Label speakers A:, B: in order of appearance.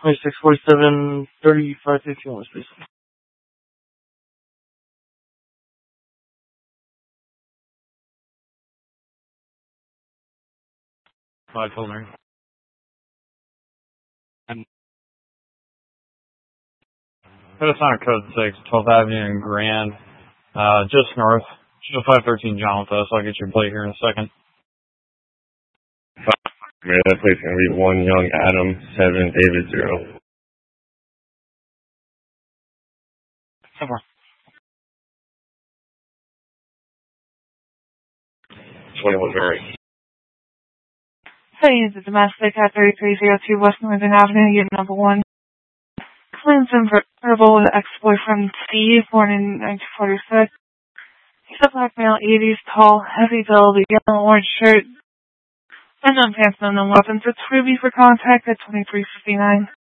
A: 2647 3551 space.
B: 5 Fulmer. And Pedasonic Code 6, 12th Avenue in Grand, just north. 513 John with us. I'll get your plate here in a second.
C: Man, that plate's going to be 1 Young Adam, 7 David 0. 21 Mary.
D: Hey, the domestic at 3302 West Northern Avenue, unit number 1. Claims and verbal with ex-boyfriend Steve, born in 1946. He's a black male, 80s, tall, heavy build, yellow-orange shirt, and pants, no weapons. It's Ruby for contact at 2359.